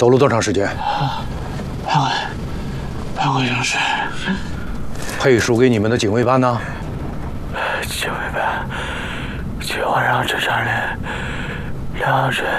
走了多长时间？ 半个小时。 配属给你们的警卫班呢？ 警卫班，今晚让这张脸2人